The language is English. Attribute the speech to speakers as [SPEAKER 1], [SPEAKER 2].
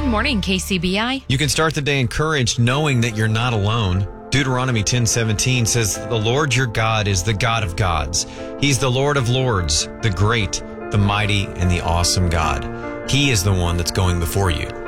[SPEAKER 1] Good morning, KCBI.
[SPEAKER 2] You can start the day encouraged knowing that you're not alone. Deuteronomy 10:17 says, "The Lord your God is the God of gods. He's the Lord of lords, the great, the mighty, and the awesome God. He is the one that's going before you."